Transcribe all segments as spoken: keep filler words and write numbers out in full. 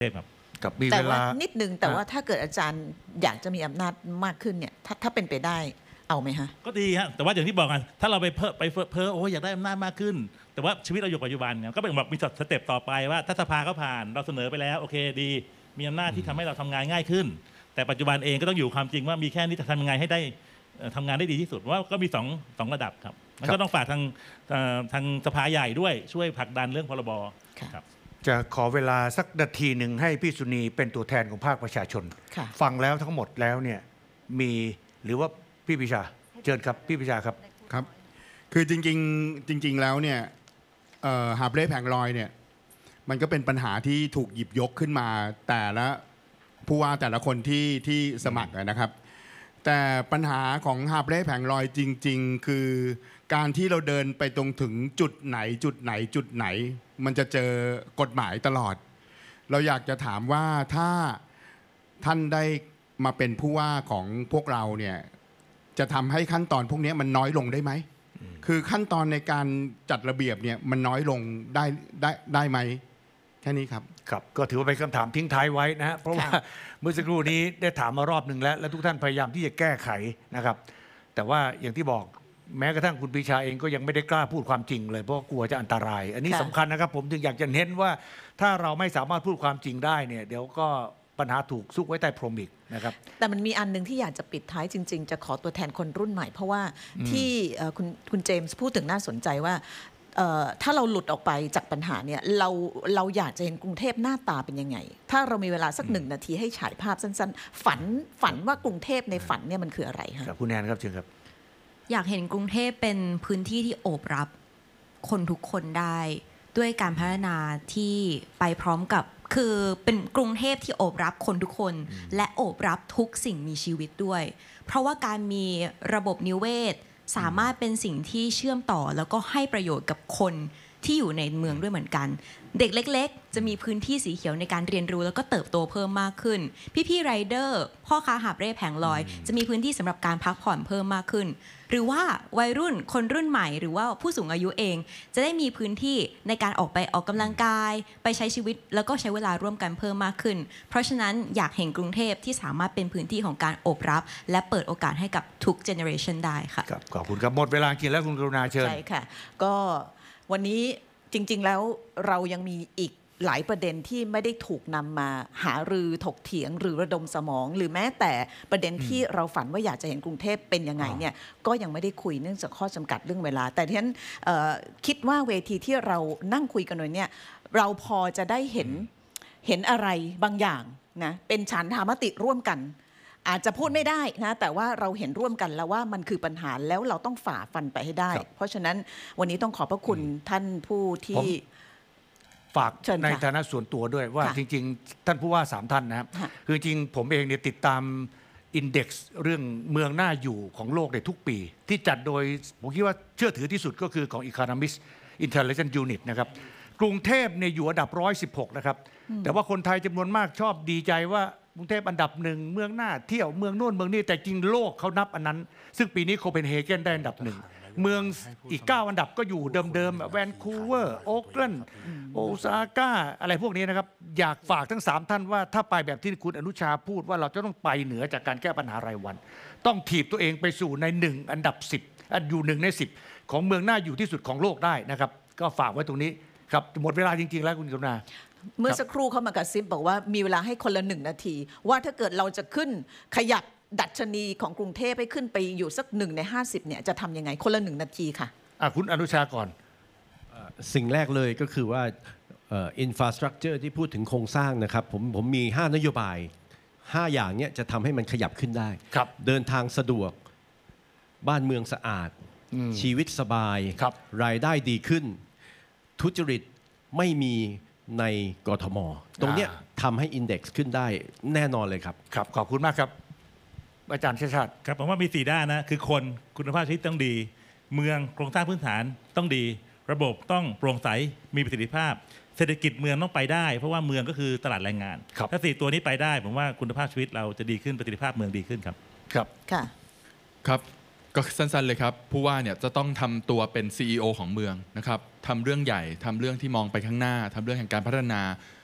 เทพครับกับมีเวลานิดนึงแต่ว่าถ้าเกิดอาจารย์อยากจะมีอำนาจมากขึ้นเนี่ยถ้าถ้าเป็นไปได้เอาไหมฮะก็ดีฮะแต่ว่าอย่างที่บอกกันถ้าเราไปเพ้อไปเพ้อโอ้อยากได้อำนาจมากขึ้นแต่ว่าชีวิตเราอยู่ปัจจุบันเนี่ยก็เป็นแบบมีสเต็ปต่อไปว่าถ้าสภาเขาผ่านเราเสนอไปแล้วโอเคดีมีอำนาจที่ทำให้เราทำงานง่ายขึ้นแต่ปัจจุบันเองก็ต้องอยู่ความจริงว่ามีแค่นี้จะทำยังไงให้ได้ทำงานได้ดีที่สุดว่าก็มีสองสองระดับครับมันก็ต้องฝากทางทางสภาใหญ่ด้วยช่วยผลักดันเรื่องพรบครับจะขอเวลาสักนาทีหนึ่งให้พี่สุนีเป็นตัวแทนของภาคประชาชนฟังแล้วทั้งหมดแล้วเนี่ยมีหรือว่าพี่ปิชาเชิญครับพี่ปิชาครับครับคือจริงๆจริงๆแล้วเนี่ยหาบเร่แผงลอยเนี่ยมันก็เป็นปัญหาที่ถูกหยิบยกขึ้นมาแต่ละผู้ว่าแต่ละคนที่ที่สมัครนะครับแต่ปัญหาของหาบเร่แผงลอยจริงๆคือการที่เราเดินไปตรงถึงจุดไหนจุดไหนจุดไหนมันจะเจอกฎหมายตลอดเราอยากจะถามว่าถ้าท่านได้มาเป็นผู้ว่าของพวกเราเนี่ยจะทำให้ขั้นตอนพวกนี้มันน้อยลงได้ไหมคือขั้นตอนในการจัดระเบียบเนี่ยมันน้อยลงได้ได้ได้ไหมแค่นี้ครับครับก็ถือว่าเป็นคำถามทิ้งท้ายไว้นะฮะเพราะว่าเมื่อสักครู่นี้ได้ถามมารอบหนึ่งแล้วและทุกท่านพยายามที่จะแก้ไขนะครับแต่ว่าอย่างที่บอกแม้กระทั่งคุณปรีชาเองก็ยังไม่ได้กล้าพูดความจริงเลยเพราะกลัวจะอันตรายอันนี้สำคัญนะครับผมจึงอยากจะเน้นว่าถ้าเราไม่สามารถพูดความจริงได้เนี่ยเดี๋ยวก็ปัญหาถูกซุกไว้ใต้พรมอีกนะครับแต่มันมีอันนึงที่อยากจะปิดท้ายจริงๆจะขอตัวแทนคนรุ่นใหม่เพราะว่าที่คุณคุณเจมส์พูดถึงน่าสนใจว่าถ้าเราหลุดออกไปจากปัญหาเนี่ยเราเราอยากจะเห็นกรุงเทพหน้าตาเป็นยังไงถ้าเรามีเวลาสักหนึ่งนาทีให้ฉายภาพสั้นๆฝันฝันว่ากรุงเทพในฝันเนี่ยมันคืออะไรคะคุณแอนครับเชิญครับอยากเห็นกรุงเทพเป็นพื้นที่ที่โอบรับคนทุกคนได้ด้วยการพัฒนาที่ไปพร้อมกับคือเป็นกรุงเทพที่โอบรับคนทุกคนและโอบรับทุกสิ่งมีชีวิตด้วยเพราะว่าการมีระบบนิเวศสามารถเป็นสิ่งที่เชื่อมต่อแล้วก็ให้ประโยชน์กับคนที่อยู่ในเมืองด้วยเหมือนกันเด็กเล็กๆจะมีพื้นที่สีเขียวในการเรียนรู้แล้วก็เติบโตเพิ่มมากขึ้นพี่ๆไรเดอร์พ่อค้าหาบเร่แผงลอยจะมีพื้นที่สำหรับการพักผ่อนเพิ่มมากขึ้นหรือว่าวัยรุ่นคนรุ่นใหม่หรือว่าผู้สูงอายุเองจะได้มีพื้นที่ในการออกไปออกกำลังกายไปใช้ชีวิตแล้วก็ใช้เวลาร่วมกันเพิ่มมากขึ้นเพราะฉะนั้นอยากเห็นกรุงเทพที่สามารถเป็นพื้นที่ของการโอบรับและเปิดโอกาสให้กับทุกเจเนอเรชันได้ค่ะขอบคุณครับหมดเวลากินแล้วคุณกรุณาเชิญใช่ค่ะก็วันนี้จริงๆแล้วเรายังมีอีกหลายประเด็นที่ไม่ได้ถูกนำมาหารือถกเถียงหรือระดมสมองหรือแม้แต่ประเด็นที่เราฝันว่าอยากจะเห็นกรุงเทพเป็นยังไงเนี่ยก็ยังไม่ได้คุยเนื่องจากข้อจำกัดเรื่องเวลาแต่ที่ฉันคิดว่าเวทีที่เรานั่งคุยกันเนี่ยเราพอจะได้เห็นเห็นอะไรบางอย่างนะเป็นฉันทามติร่วมกันอาจจะพูดไม่ได้นะแต่ว่าเราเห็นร่วมกันแล้วว่ามันคือปัญหาแล้วเราต้องฝ่าฟันไปให้ได้เพราะฉะนั้นวันนี้ต้องขอบพระคุณท่านผู้ที่ฝากในฐานะส่วนตัวด้วยว่าจริงๆท่านผู้ว่าสามท่านนะครับคือจริงผมเองเนี่ยติดตามอินเด็กซ์เรื่องเมืองน่าอยู่ของโลกในทุกปีที่จัดโดยผมคิดว่าเชื่อถือที่สุดก็คือของ Economist Intelligence Unit นะครับกรุงเทพเนี่ยอยู่อันดับหนึ่งร้อยสิบหกนะครับแต่ว่าคนไทยจำนวนมากชอบดีใจว่ากรุงเทพอันดับหนึ่งเมืองน่าเที่ยวเมืองโน่นเมืองนี้แต่จริงโลกเขานับอันนั้นซึ่งปีนี้โคเปนเฮเกนได้อันดับหนึ่งเมืองอีกเก้าอันดับก็อยู่เดิมๆแวนคูเวอร์โอ๊กแลนด์โอซาก้าอะไรพวกนี้นะครับอยากฝากทั้งสามท่านว่าถ้าไปแบบที่คุณอนุชาพูดว่าเราจะต้องไปเหนือจากการแก้ปัญหารายวันต้องถีบตัวเองไปสู่ในหนึ่งอันดับสิบอยู่หนึ่งในสิบของเมืองน่าอยู่ที่สุดของโลกได้นะครับก็ฝากไว้ตรงนี้ครับหมดเวลาจริงๆแล้วคุณกรุณาเมื่อสักครู่เขามากระซิบบอกว่ามีเวลาให้คนละหนึ่งนาทีว่าถ้าเกิดเราจะขึ้นขยับดัชนีของกรุงเทพให้ขึ้นไปอยู่สักหนึ่งในห้าสิบเนี่ยจะทำยังไงคนละหนึ่งนาทีค่ะคุณอนุชาก่อนสิ่งแรกเลยก็คือว่าอินฟราสตรักเจอร์ที่พูดถึงโครงสร้างนะครับผมผมมีห้านโยบายห้าอย่างเนี้ยจะทำให้มันขยับขึ้นได้เดินทางสะดวกบ้านเมืองสะอาดชีวิตสบาย ร, รายได้ดีขึ้นทุจริตไม่มีในกทมตรงเนี้ยทำให้อินเด็กซ์ขึ้นได้แน่นอนเลยครับครับขอบคุณมากครับอาจารย์ชาติชาติครับผมว่ามีสี่ด้านนะคือคนคุณภาพชีวิตต้องดีเมืองโครงสร้างพื้นฐานต้องดีระบบต้องโปร่งใสมีประสิทธิภาพเศรษฐกิจเมืองต้องไปได้เพราะว่าเมืองก็คือตลาดแรงงานถ้าสี่ตัวนี้ไปได้ผมว่าคุณภาพชีวิตเราจะดีขึ้นประสิทธิภาพเมืองดีขึ้นครับครับค่ะครับก็สั้นๆเลยครับผู้ว่าเนี่ยจะต้องทำตัวเป็น ซี อี โอ ของเมืองนะครับทำเรื่องใหญ่ทำเรื่องที่มองไปข้างหน้าทำเรื่องแห่งการพัฒนา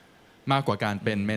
มากกว่าการเป็น